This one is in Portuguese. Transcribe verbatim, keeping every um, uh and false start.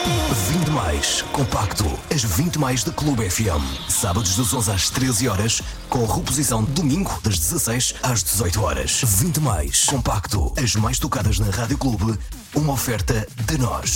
vinte mais compacto, as vinte mais da Clube F M. Sábados das onze às treze horas, com reposição domingo das dezasseis às dezoito horas. vinte mais compacto, as mais tocadas na Rádio Clube, uma oferta de nós.